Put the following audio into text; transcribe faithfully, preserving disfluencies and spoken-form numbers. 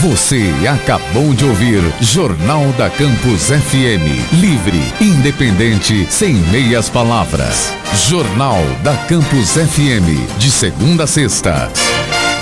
Você acabou de ouvir Jornal da Campus F M. Livre, independente, sem meias palavras. Jornal da Campus F M. De segunda a sexta,